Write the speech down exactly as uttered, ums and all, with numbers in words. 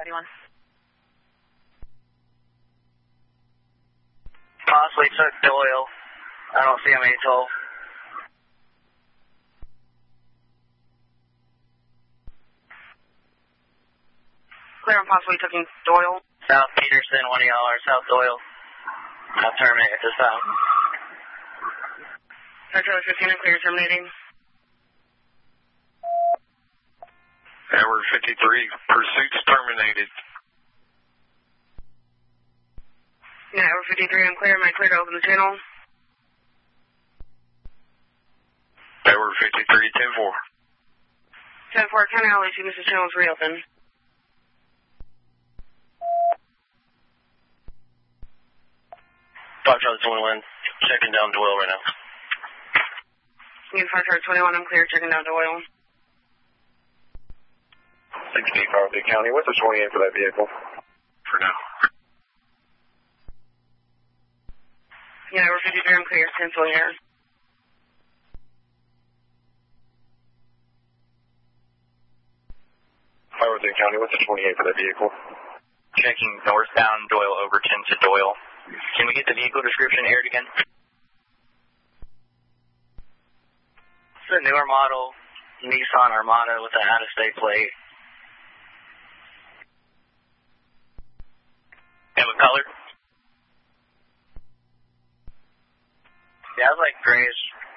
thirty-one. Possibly took Doyle. I don't see him any toll. Clear on possibly taking Doyle. South Peterson, one of y'all are South Doyle. I'll terminate at this time. Trailer fifteen and clear, terminating. Edward fifty-three, pursuit's terminated. Yeah, Edward fifty-three, I'm clear. Am I clear to open the channel? Edward fifty-three, ten four. ten four, County L A C, Missus Channel is reopened. Fox Charlie twenty-one, checking down Doyle right now. Need Fox Charlie twenty-one, I'm clear, checking down Doyle. sixteen, Carlton County, what's the twenty-eight for that vehicle? For now. Yeah, we're fifty-three, I'm clear, cancel here. Carlton County, what's the twenty-eight for that vehicle? Checking northbound Doyle Overton to Doyle. Can we get the vehicle description aired again? It's a newer model, Nissan Armada with an out-of-state plate. And what color? Yeah, I was like grayish